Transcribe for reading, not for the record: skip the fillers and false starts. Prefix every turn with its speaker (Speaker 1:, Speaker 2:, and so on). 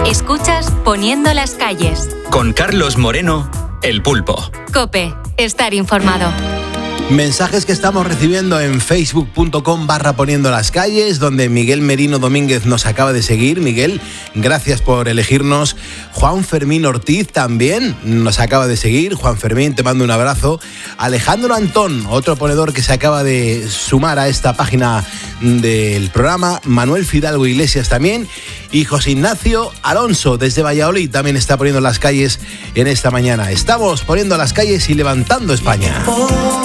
Speaker 1: Escuchas Poniendo las calles.
Speaker 2: Con Carlos Moreno, El Pulpo.
Speaker 1: COPE. Estar informado.
Speaker 3: Mensajes que estamos recibiendo en facebook.com/Poniendo las calles, donde Miguel Merino Domínguez nos acaba de seguir. Miguel, gracias por elegirnos. Juan Fermín Ortiz también nos acaba de seguir. Juan Fermín, te mando un abrazo. Alejandro Antón, otro ponedor que se acaba de sumar a esta página del programa. Manuel Fidalgo Iglesias también. Y José Ignacio Alonso, desde Valladolid, también está poniendo las calles en esta mañana. Estamos poniendo las calles y levantando España.